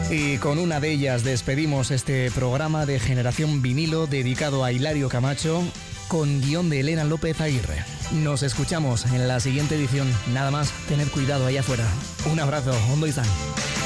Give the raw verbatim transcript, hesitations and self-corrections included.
Y con una de ellas despedimos este programa de Generación Vinilo dedicado a Hilario Camacho, con guión de Elena López Aguirre. Nos escuchamos en la siguiente edición. Nada más, tened cuidado allá afuera. Un abrazo, Ondo Izan.